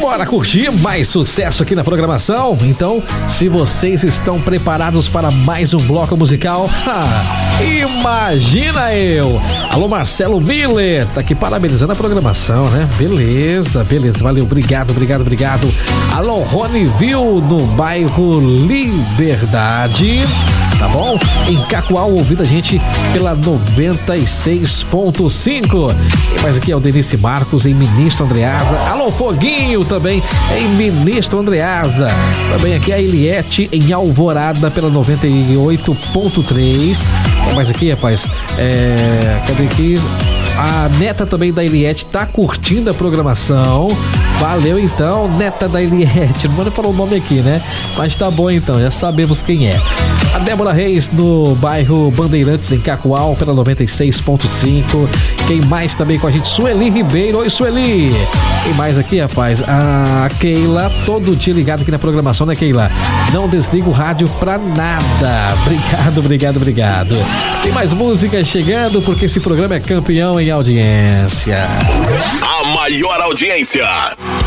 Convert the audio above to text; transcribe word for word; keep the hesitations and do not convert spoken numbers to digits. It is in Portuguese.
Bora curtir mais sucesso aqui na programação? Então, se vocês estão preparados para mais um bloco musical, ha, imagina eu! Alô, Marcelo Miller, tá aqui parabenizando a programação, né? Beleza, beleza, valeu, obrigado, obrigado, obrigado. Alô, Roniville, no bairro Liberdade, tá bom? Em Cacoal, ouvindo a gente pela noventa e seis ponto cinco. E mais aqui é o Denise Marcos em Ministro Andreasa. Alô, Foguinho, também em Ministro Andreasa. Também aqui a Eliette em Alvorada pela noventa e oito ponto três. Mas aqui, rapaz, é... cadê aqui? A neta também da Eliette tá curtindo a programação. Valeu então, neta da Eliette. Não manda falar o nome aqui, né? Mas tá bom então, já sabemos quem é. A Débora Reis no bairro Bandeirantes em Cacoal pela noventa e seis ponto cinco. Quem mais também com a gente? Sueli Ribeiro. Oi, Sueli. Quem mais aqui, rapaz? A Keila, todo dia ligado aqui na programação, né, Keila? Não desliga o rádio pra nada. Obrigado, obrigado, obrigado. Tem mais música chegando porque esse programa é campeão em audiência. A maior audiência.